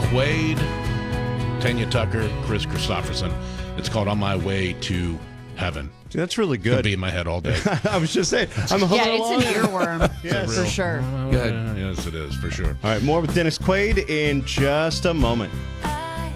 Quaid, Tanya Tucker, Chris Christopherson. It's called On My Way to Heaven. That's really It'll good. be in my head all day. I was just saying. I'm humming Yeah, along. it's an earworm. Yes. For sure. Good. Yes, it is, for sure. All right, more with Dennis Quaid in just a moment.